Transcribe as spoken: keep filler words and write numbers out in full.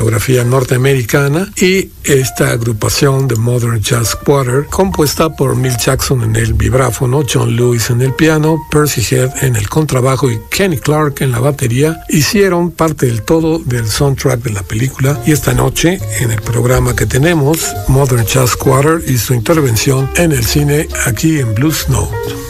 discografía norteamericana, y esta agrupación de Modern Jazz Quartet, compuesta por Milt Jackson en el vibráfono, John Lewis en el piano, Percy Head en el contrabajo y Kenny Clark en la batería, hicieron parte del todo del soundtrack de la película. Y esta noche, en el programa que tenemos, Modern Jazz Quartet y su intervención en el cine aquí en Blues Note.